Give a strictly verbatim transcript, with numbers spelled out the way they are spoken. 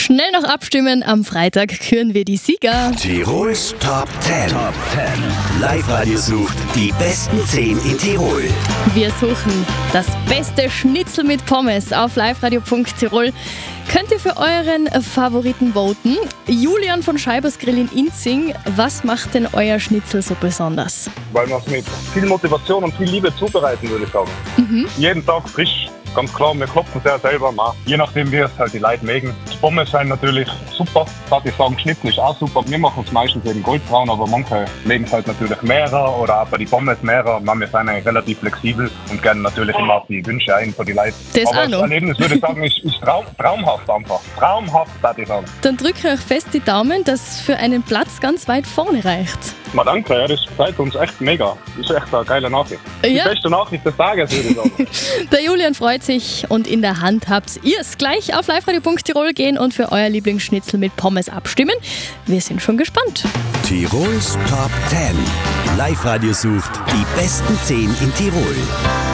Schnell noch abstimmen, am Freitag küren wir die Sieger. Tirols Top zehn. Top zehn. Live-Radio sucht die besten zehn in Tirol. Wir suchen das beste Schnitzel mit Pommes auf liveradio punkt tirol. Könnt ihr für euren Favoriten voten? Julian von Scheibers Grill in Inzing, was macht denn euer Schnitzel so besonders? Weil wir es mit viel Motivation und viel Liebe zubereiten, würde ich sagen. Mhm. Jeden Tag frisch, ganz klar, wir klopfen sehr selber nach. Je nachdem, wie es halt die Leute mögen. Die Pommes sind natürlich super. Da ich sagen, Schnitzel ist auch super. Wir machen es meistens eben goldbraun, aber manche mögen es halt natürlich mehrer oder auch bei die Pommes mehrer. Wir sind eigentlich relativ flexibel und gerne natürlich immer auf die Wünsche ein von die Leute. Das aber auch noch. Das Erlebnis, würde ich sagen, ist, ist traum, traumhaft einfach. Traumhaft, würde ich sagen. Dann drücke ich euch fest die Daumen, dass für einen Platz ganz weit vorne reicht. Mal danke, ja, das freut uns echt mega. Das ist echt eine geile Nachricht. Die Ja. beste Nachricht des Tages, würde ich sagen. Der Julian freut sich und in der Hand habt ihr es. Gleich auf liveradio punkt tirol gehen und für euer Lieblingsschnitzel mit Pommes abstimmen. Wir sind schon gespannt. Tirols Top zehn. Live-Radio sucht die besten zehn in Tirol.